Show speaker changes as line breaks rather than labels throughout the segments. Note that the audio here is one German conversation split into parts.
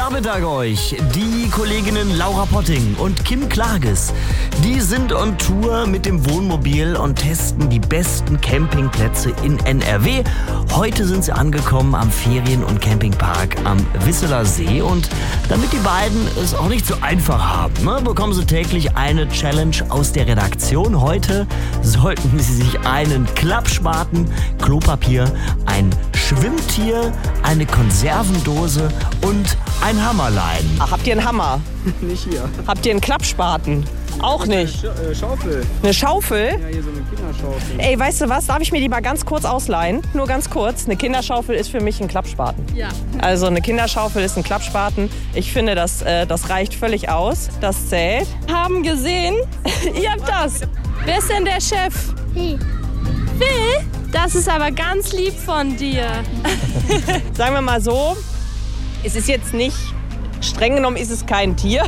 Nachmittag euch. Die Kolleginnen Laura Potting und Kim Klages, die sind on Tour mit dem Wohnmobil und testen die besten Campingplätze in NRW. Heute sind sie angekommen am Ferien- und Campingpark am Wisseler See. Und damit die beiden es auch nicht so einfach haben, bekommen sie täglich eine Challenge aus der Redaktion. Heute sollten sie sich einen Klappspaten, Klopapier, ein Schwimmtier, eine Konservendose und ein Hammer leihen.
Habt ihr einen Hammer?
Nicht hier.
Habt ihr einen Klappspaten? Auch nicht.
Eine Schaufel.
Eine Schaufel?
Ja, hier so eine Kinderschaufel.
Ey, weißt du was? Darf ich mir die mal ganz kurz ausleihen? Nur ganz kurz. Eine Kinderschaufel ist für mich ein Klappspaten.
Ja.
Also eine Kinderschaufel ist ein Klappspaten. Ich finde, das reicht völlig aus. Das zählt. Haben gesehen, ihr habt das.
Wer ist denn der Chef?
Hey.
Phil? Das ist aber ganz lieb von dir.
Sagen wir mal so, es ist jetzt nicht, streng genommen ist es kein Tier,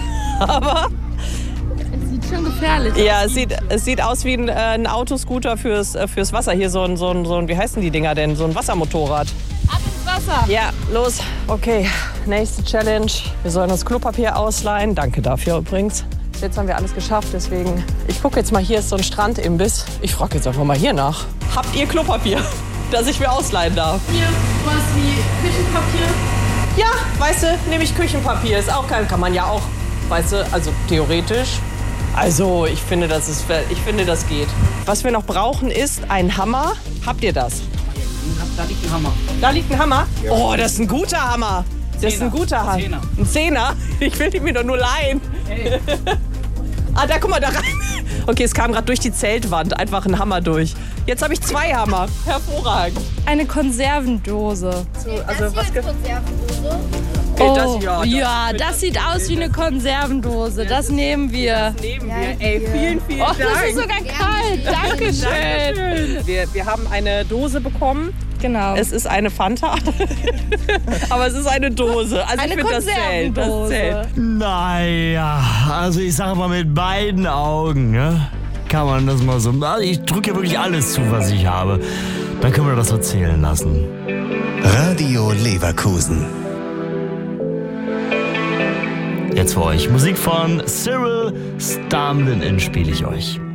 aber
Es sieht schon gefährlich aus.
ja, es sieht aus wie ein Autoscooter fürs Wasser. Hier so ein, wie heißen die Dinger denn? So ein Wassermotorrad.
Ab ins Wasser.
Ja, los. Okay, nächste Challenge. Wir sollen das Klopapier ausleihen. Danke dafür übrigens. Jetzt haben wir alles geschafft, deswegen... Ich gucke jetzt mal, hier ist so ein Strandimbiss. Ich frage jetzt einfach mal hier nach. Habt ihr Klopapier, das ich mir ausleihen darf?
Hier, was wie Küchenpapier.
Ja, weißt du, nehme ich Küchenpapier. Ist auch kann man ja auch, weißt du, also theoretisch. Also, ich finde, das geht. Was wir noch brauchen, ist ein Hammer. Habt ihr das?
Da liegt ein Hammer.
Da liegt ein Hammer? Oh, das ist ein guter Hammer. Das ist ein guter Hammer.
Zehner.
Ein Zehner? Ich will ihn mir doch nur leihen.
Hey.
Ah, da, guck mal, da rein. Okay, es kam gerade durch die Zeltwand einfach ein Hammer durch. Jetzt habe ich 2 Hammer. Hervorragend.
Eine Konservendose.
Also, was
Konservendose.
Okay, das,
ja, das sieht aus wie eine Konservendose. Das nehmen wir.
nehmen wir. Ey, vielen
Oh,
Dank.
das ist sogar kalt. Dankeschön.
Wir haben eine Dose bekommen.
Genau.
Es ist eine Fanta. Aber es ist eine Dose. Also
Eine
ich finde, das zählt. Das
Konservendose.
zählt.
Naja, also ich sage mal mit beiden Augen, ne? Kann man das mal so... Also ich drücke ja wirklich alles zu, was ich habe. Dann können wir das so zählen lassen.
Radio Leverkusen.
Jetzt für euch Musik von Cyril Stamlin spiele ich euch.